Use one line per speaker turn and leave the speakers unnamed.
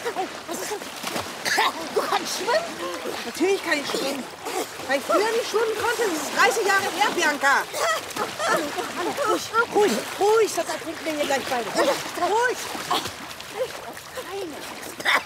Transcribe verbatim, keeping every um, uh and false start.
Was ist denn? Du kannst schwimmen?
Natürlich kann ich schwimmen. Weil ich früher nicht schwimmen konnte. Das ist dreißig Jahre her, Bianca. Anna, ruhig, ruhig, ruhig. Das ertrinken wir hier gleich beide. Ruhig.
Keine.